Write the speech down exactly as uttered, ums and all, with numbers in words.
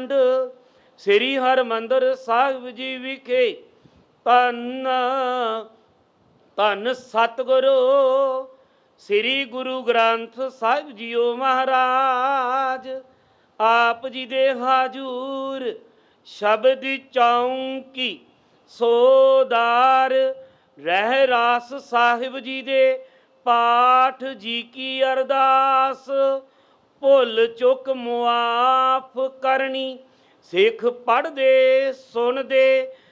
ਖੰਡ ਸ੍ਰੀ ਹਰਿਮੰਦਰ ਸਾਹਿਬ ਜੀ ਵਿਖੇ ਧੰਨ ਧੰਨ ਸਤਿਗੁਰੂ ਸ੍ਰੀ ਗੁਰੂ ਗ੍ਰੰਥ ਸਾਹਿਬ ਜੀਓ ਮਹਾਰਾਜ। ਆਪ ਜੀ ਦੇ ਹਾਜ਼ੂਰ ਸ਼ਬਦ ਚੌਂਕੀ ਸੋਦਾਰ ਰਹਿ ਰਾਸ ਸਾਹਿਬ ਜੀ ਦੇ ਪਾਠ ਜੀ ਕੀ ਅਰਦਾਸ। ਭੁੱਲ ਚੁੱਕ ਮੁਆਫ ਕਰਨੀ, ਸਿੱਖ ਪੜ੍ਹਦੇ ਸੁਣਦੇ